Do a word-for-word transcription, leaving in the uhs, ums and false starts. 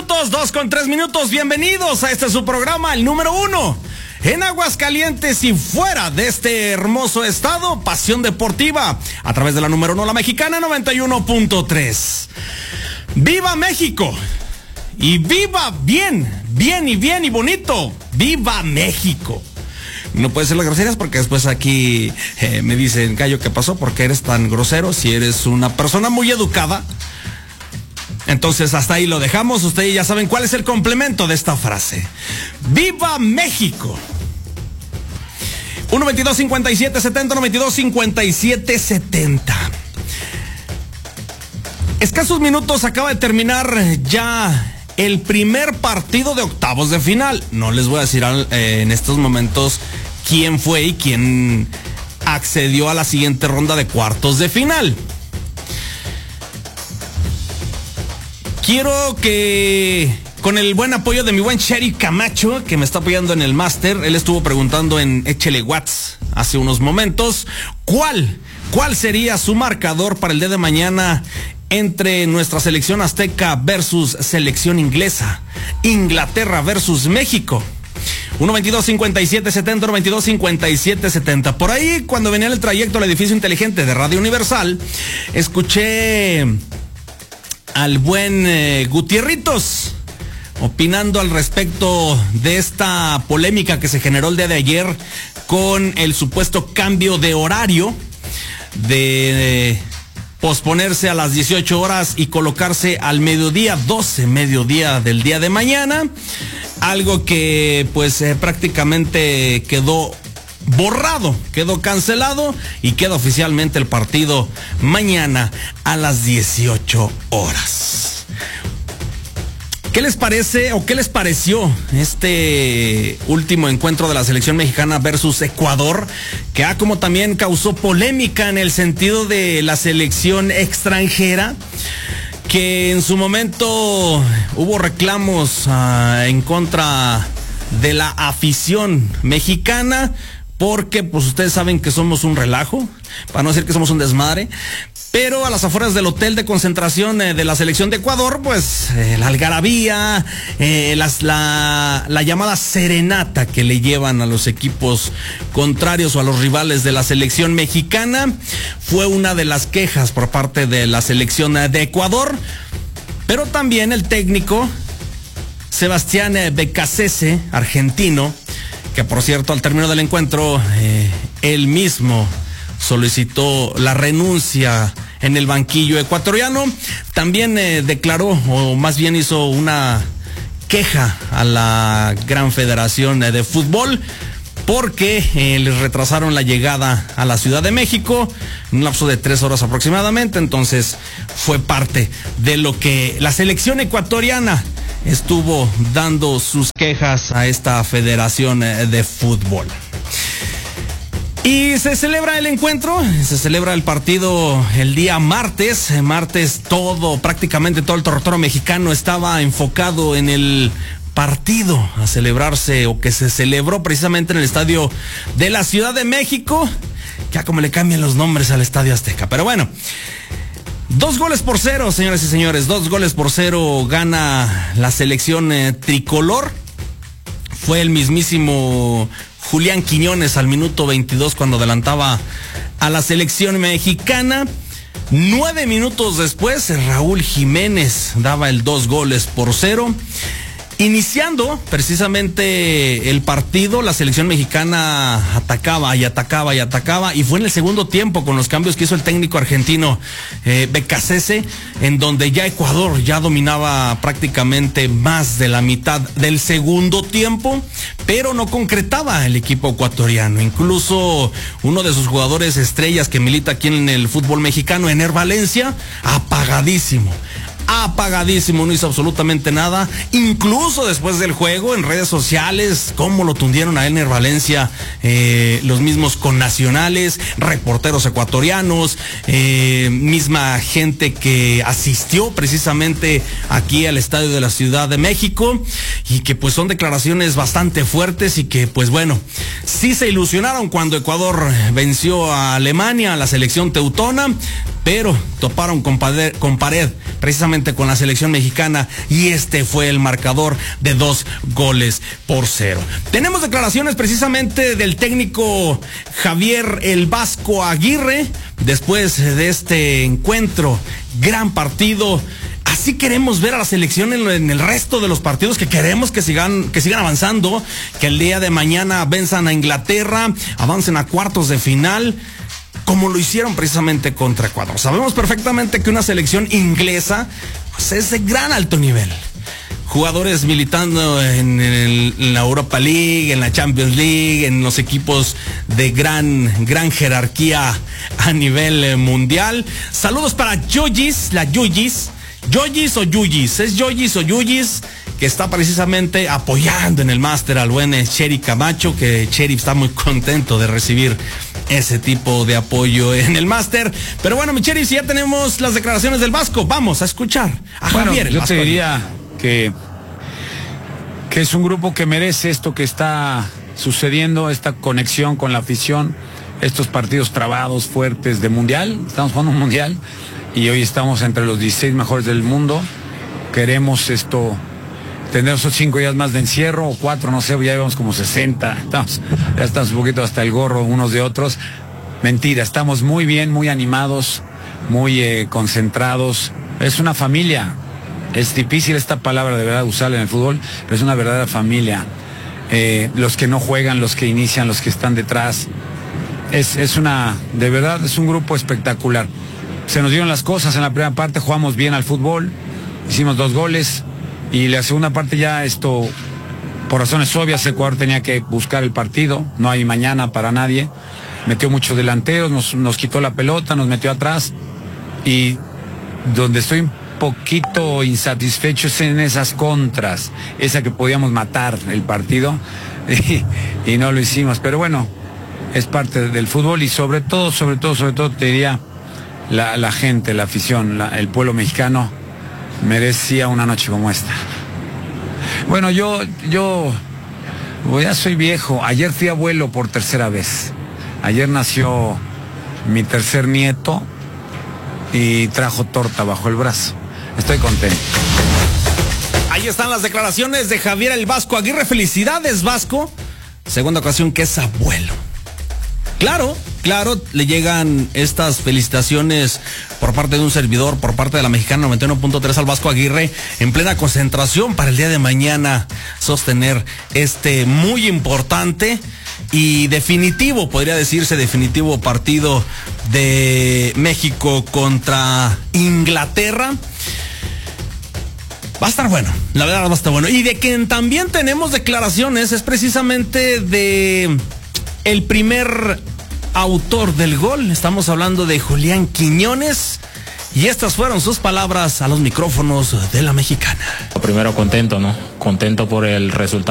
minutos, dos con tres minutos. Bienvenidos a este su programa, el número uno en Aguascalientes y fuera de este hermoso estado, Pasión Deportiva, a través de la número uno, la Mexicana noventa y uno punto tres. ¡Viva México! Y viva bien, bien y bien y bonito. ¡Viva México! No puedes ser las groserías porque después aquí eh, me dicen, Gallo, ¿qué pasó? ¿Por qué eres tan grosero? Si eres una persona muy educada. Entonces hasta ahí lo dejamos. Ustedes ya saben cuál es el complemento de esta frase. ¡Viva México! uno veintidós cincuenta y siete setenta, uno veintidós cincuenta y siete setenta. Escasos minutos acaba de terminar ya el primer partido de octavos de final. No les voy a decir eh, en estos momentos quién fue y quién accedió a la siguiente ronda de cuartos de final. Quiero que, con el buen apoyo de mi buen Sherry Camacho, que me está apoyando en el máster, él estuvo preguntando en Échele Watts hace unos momentos, ¿cuál, cuál sería su marcador para el día de mañana entre nuestra selección azteca versus selección inglesa? Inglaterra versus México. uno veintidós cincuenta y siete setenta, uno veintidós cincuenta y siete setenta. Por ahí, cuando venía en el trayecto al edificio inteligente de Radio Universal, escuché al buen eh, Gutierritos opinando al respecto de esta polémica que se generó el día de ayer con el supuesto cambio de horario de eh, posponerse a las dieciocho horas y colocarse al mediodía, doce mediodía del día de mañana, algo que pues eh, prácticamente quedó borrado, quedó cancelado y queda oficialmente el partido mañana a las dieciocho horas. ¿Qué les parece o qué les pareció este último encuentro de la selección mexicana versus Ecuador? Que ah, como también causó polémica en el sentido de la selección extranjera, que en su momento hubo reclamos uh, en contra de la afición mexicana, porque pues ustedes saben que somos un relajo, para no decir que somos un desmadre, pero a las afueras del hotel de concentración eh, de la selección de Ecuador, pues eh, la algarabía, eh, las, la, la llamada serenata que le llevan a los equipos contrarios o a los rivales de la selección mexicana, fue una de las quejas por parte de la selección de Ecuador, pero también el técnico Sebastián Becasese, argentino, que por cierto al término del encuentro eh, él mismo solicitó la renuncia en el banquillo ecuatoriano, también eh, declaró, o más bien hizo una queja a la Gran Federación de Fútbol, porque eh, les retrasaron la llegada a la Ciudad de México en un lapso de tres horas aproximadamente. Entonces fue parte de lo que la selección ecuatoriana estuvo dando sus quejas a esta Federación de Fútbol. Y se celebra el encuentro, se celebra el partido el día martes. Martes todo, prácticamente todo el territorio mexicano estaba enfocado en el partido a celebrarse, o que se celebró precisamente en el estadio de la Ciudad de México. Ya como le cambian los nombres al Estadio Azteca, pero bueno. Dos goles por cero, señoras y señores, dos goles por cero gana la selección eh, tricolor. Fue el mismísimo Julián Quiñones al minuto veintidós cuando adelantaba a la selección mexicana. Nueve minutos después, Raúl Jiménez daba el dos goles por cero. Iniciando precisamente el partido, la selección mexicana atacaba y atacaba y atacaba, y fue en el segundo tiempo, con los cambios que hizo el técnico argentino eh, Becasese, en donde ya Ecuador ya dominaba prácticamente más de la mitad del segundo tiempo, pero no concretaba el equipo ecuatoriano. Incluso uno de sus jugadores estrellas que milita aquí en el fútbol mexicano, Ener Valencia, apagadísimo. apagadísimo, no hizo absolutamente nada. Incluso después del juego en redes sociales, cómo lo tundieron a Ener Valencia eh, los mismos connacionales, reporteros ecuatorianos, eh, misma gente que asistió precisamente aquí al estadio de la Ciudad de México. y que pues son declaraciones bastante fuertes y que pues bueno, sí se ilusionaron cuando Ecuador venció a Alemania, a la selección teutona, pero toparon con pared, con pared precisamente con la selección mexicana y este fue el marcador de dos goles por cero. Tenemos declaraciones precisamente del técnico Javier el Vasco Aguirre después de este encuentro, gran partido. Así queremos ver a la selección en, en el resto de los partidos, que queremos que sigan, que sigan avanzando, que el día de mañana venzan a Inglaterra, avancen a cuartos de final, como lo hicieron precisamente contra Ecuador. Sabemos perfectamente que una selección inglesa pues, es de gran alto nivel. Jugadores militando en, el, en la Europa League, en la Champions League, en los equipos de gran, gran jerarquía a nivel mundial. Saludos para Yuyis, la Yuyis. Yoyis o Yuyis, es Yoyis o Yuyis, que está precisamente apoyando en el máster al buen Cheri Camacho, que Cheri está muy contento de recibir ese tipo de apoyo en el máster. Pero bueno, mi Cheri, si ya tenemos las declaraciones del Vasco, vamos a escuchar a bueno, Javier. El yo Vasco te diría que, que es un grupo que merece esto que está sucediendo, esta conexión con la afición, estos partidos trabados, fuertes de mundial. Estamos jugando un mundial y hoy estamos entre los dieciséis mejores del mundo. Queremos esto, tener esos cinco días más de encierro, o cuatro, no sé, ya llevamos como sesenta, estamos, ya estamos un poquito hasta el gorro unos de otros. Mentira, estamos muy bien, muy animados, muy eh, concentrados. Es una familia, es difícil esta palabra de verdad usarla en el fútbol, pero es una verdadera familia. Eh, los que no juegan, los que inician, los que están detrás. Es, es una, de verdad, es un grupo espectacular. Se nos dieron las cosas en la primera parte, jugamos bien al fútbol, hicimos dos goles y la segunda parte ya esto, por razones obvias, Ecuador tenía que buscar el partido, no hay mañana para nadie, metió muchos delanteros, nos, nos quitó la pelota, nos metió atrás y donde estoy un poquito insatisfecho es en esas contras, esa que podíamos matar el partido y, y no lo hicimos, pero bueno, es parte del fútbol y sobre todo, sobre todo, sobre todo te diría, La, la gente, la afición, la, el pueblo mexicano merecía una noche como esta. Bueno, yo, yo, ya soy viejo. Ayer fui abuelo por tercera vez. Ayer nació mi tercer nieto y trajo torta bajo el brazo. Estoy contento. Ahí están las declaraciones de Javier el Vasco Aguirre. Felicidades, Vasco. Segunda ocasión que es abuelo. Claro, claro, le llegan estas felicitaciones por parte de un servidor, por parte de la Mexicana noventa y uno punto tres al Vasco Aguirre, en plena concentración para el día de mañana sostener este muy importante y definitivo, podría decirse definitivo partido de México contra Inglaterra. Va a estar bueno, la verdad va a estar bueno. Y de quien también tenemos declaraciones es precisamente de el primer autor del gol. Estamos hablando de Julián Quiñones y estas fueron sus palabras a los micrófonos de la Mexicana. Primero contento, ¿no? Contento por el resultado.